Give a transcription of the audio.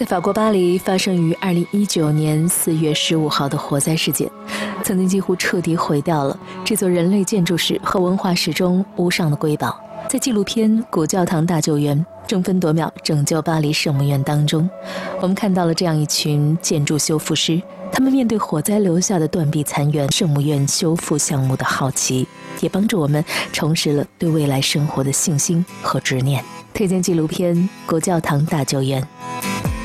在法国巴黎发生于2019年4月15号的火灾事件，曾经几乎彻底毁掉了这座人类建筑史和文化史中无上的瑰宝。在纪录片《古教堂大救援》争分夺秒拯救巴黎圣母院当中，我们看到了这样一群建筑修复师，他们面对火灾留下的断壁残垣、圣母院修复项目的好奇，也帮助我们重拾了对未来生活的信心和执念。推荐纪录片《古教堂大救援》。